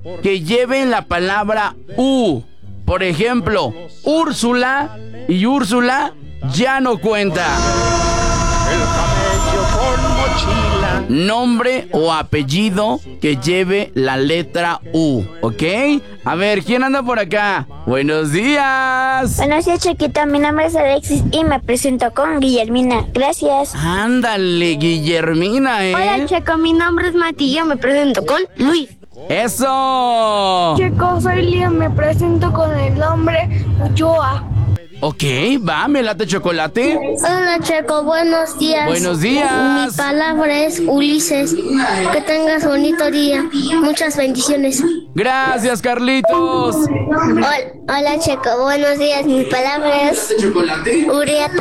que lleven la palabra U. Por ejemplo, Úrsula y Úrsula ya no cuenta. El camello con mochila. Nombre o apellido que lleve la letra U, ¿ok? A ver, ¿quién anda por acá? ¡Buenos días! Buenos días, chiquito. Mi nombre es Alexis y me presento con Guillermina. Gracias. Ándale, Guillermina, ¿eh? Hola, Checo. Mi nombre es Mati y yo me presento con Luis. ¡Eso! Checo, soy Liam. Me presento con el nombre Ulloa. Ok, va, me late chocolate. Hola, Checo. Buenos días. Buenos días. Mi palabra es Ulises. Que tengas bonito día. Muchas bendiciones. Gracias, Carlitos. Hola, Checo. Buenos días. Mi palabra es Urieta.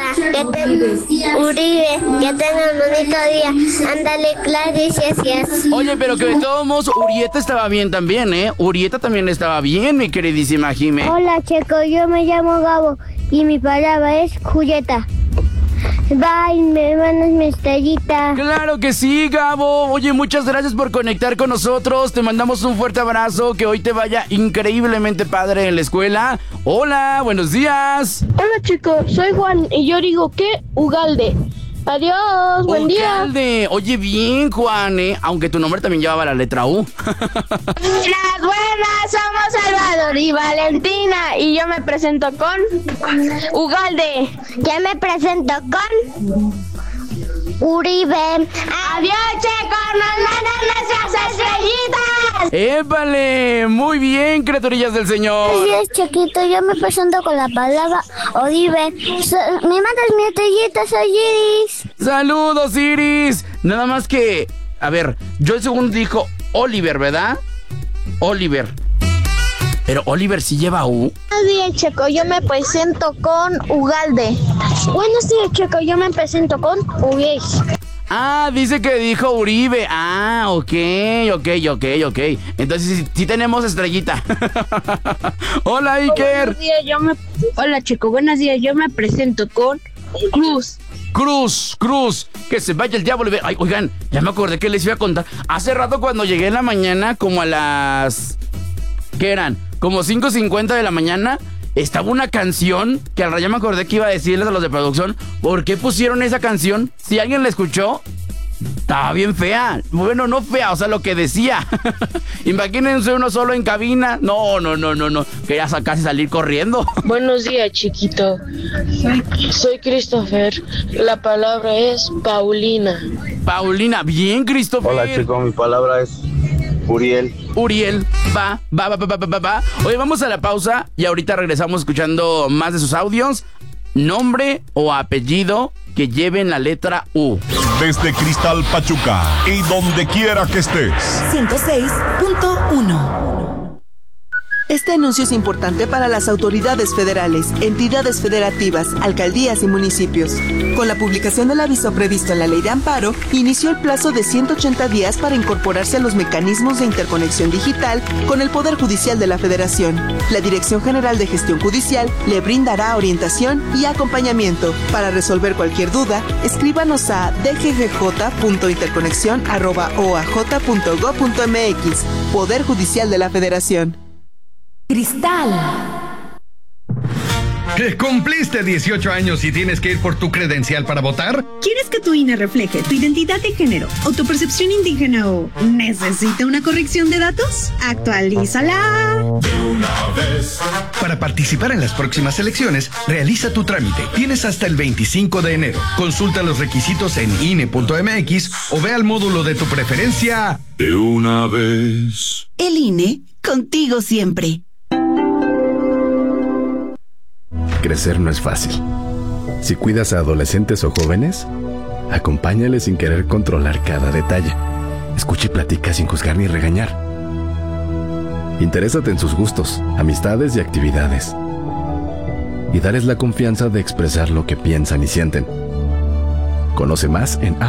Uribe. Que tengas bonito día. Ándale, Clarice, gracias. Oye, pero que de todos modos, Urieta estaba bien también, ¿eh? Urieta también estaba bien, mi queridísima Jime. Hola, Checo. Yo me llamo Gabo. Y mi palabra es Julieta. Bye, me mandas mi estrellita. Claro que sí, Gabo. Oye, muchas gracias por conectar con nosotros. Te mandamos un fuerte abrazo. Que hoy te vaya increíblemente padre en la escuela. Hola, buenos días. Hola, chicos. Soy Juan y yo digo que Ugalde. Adiós, buen día. Ugalde. Oye, bien, Juan, ¿eh? Aunque tu nombre también llevaba la letra U. Las buenas somos Salvador y Valentina. Y yo me presento con Ugalde. Yo me presento con Uribe. Adiós, chicos. Nos mandan nuestras estrellitas. ¡Épale! Muy bien, criaturillas del Señor. Gracias, chiquito. Yo me presento con la palabra Uribe. Me mandas mi estrellita, soy Iris. Saludos, Iris. Nada más que, a ver, yo el segundo dijo Oliver, ¿verdad? Oliver. Pero Oliver sí lleva U. Buenos días, Checo. Yo me presento con Ugalde. Buenos días, Checo. Yo me presento con Uribe. Ah, dice que dijo Uribe. Ah, ok. Entonces sí tenemos estrellita. Hola, Iker. Hola, Checo. Buenos días. Yo me presento con Cruz. Cruz, que se vaya el diablo. Ay, oigan, ya me acordé que les iba a contar. Hace rato cuando llegué en la mañana, como a las... ¿Qué eran? Como 5:50 de la mañana, estaba una canción que al rayo me acordé que iba a decirles a los de producción, ¿por qué pusieron esa canción? Si alguien la escuchó, estaba bien fea. Bueno, no fea, o sea, lo que decía. Imagínense uno solo en cabina. No. Quería casi salir corriendo. Buenos días, chiquito. Soy Christopher. La palabra es Paulina. Paulina, bien, Christopher. Hola, chico, mi palabra es Uriel. Va. Oye, vamos a la pausa y ahorita regresamos escuchando más de sus audios. Nombre o apellido que lleven la letra U. Desde Cristal Pachuca y donde quiera que estés. 106.1. Este anuncio es importante para las autoridades federales, entidades federativas, alcaldías y municipios. Con la publicación del aviso previsto en la Ley de Amparo, inició el plazo de 180 días para incorporarse a los mecanismos de interconexión digital con el Poder Judicial de la Federación. La Dirección General de Gestión Judicial le brindará orientación y acompañamiento. Para resolver cualquier duda, escríbanos a dggj.interconexión@oaj.gov.mx. Poder Judicial de la Federación. Cristal. ¿Cumpliste 18 años y tienes que ir por tu credencial para votar? ¿Quieres que tu INE refleje tu identidad de género o tu percepción indígena o necesita una corrección de datos? ¡Actualízala! Para participar en las próximas elecciones, realiza tu trámite. Tienes hasta el 25 de enero. Consulta los requisitos en INE.mx o ve al módulo de tu preferencia. De una vez. El INE, contigo siempre. Crecer no es fácil. Si cuidas a adolescentes o jóvenes, acompáñales sin querer controlar cada detalle. Escucha y platica sin juzgar ni regañar. Interésate en sus gustos, amistades y actividades. Y dales la confianza de expresar lo que piensan y sienten. Conoce más en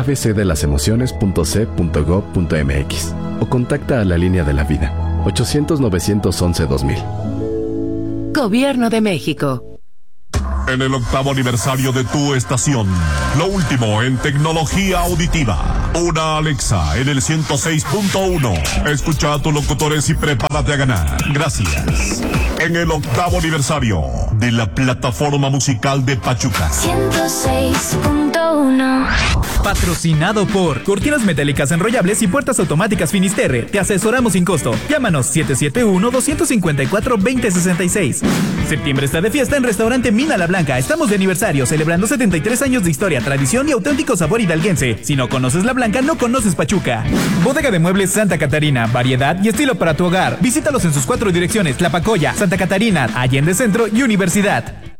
abcdelasemociones.c.gov.mx o contacta a la línea de la vida 800-911-2000. Gobierno de México. En el 8º aniversario de tu estación, lo último en tecnología auditiva. Una Alexa en el 106.1. Escucha a tus locutores y prepárate a ganar. Gracias. En el 8º aniversario de la plataforma musical de Pachuca. 106.1. Patrocinado por Cortinas Metálicas Enrollables y Puertas Automáticas Finisterre. Te asesoramos sin costo. Llámanos 771-254-2066. Septiembre está de fiesta en Restaurante Mina La Blanca. Estamos de aniversario, celebrando 73 años de historia, tradición y auténtico sabor hidalguense. Si no conoces La Blanca, no conoces Pachuca. Bodega de Muebles Santa Catarina. Variedad y estilo para tu hogar. Visítalos en sus 4 direcciones: Tlapacoya, Santa Catarina, Allende Centro y Universidad.